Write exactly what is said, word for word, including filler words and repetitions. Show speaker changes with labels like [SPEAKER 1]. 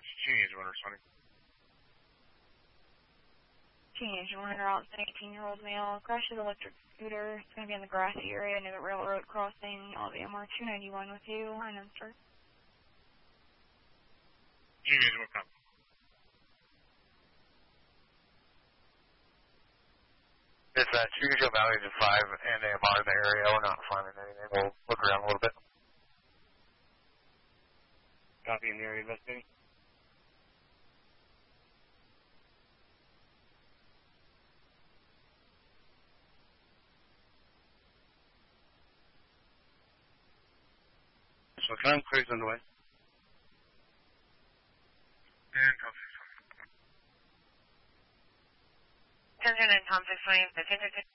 [SPEAKER 1] teenage one responding.
[SPEAKER 2] Teenage one, around an eighteen-year-old male, crashes electric scooter. It's going to be in the grassy area near the railroad crossing. I'll be M R two ninety-one with you. Line and start.
[SPEAKER 1] Teenage one, come.
[SPEAKER 3] Dispatch, usual values of five and A M R in the area. We're not finding anything. We'll look around a little bit.
[SPEAKER 1] Copy in the area investigating. So time clears underway. And Tom six twenty.
[SPEAKER 2] Attention and Tom six twenty, the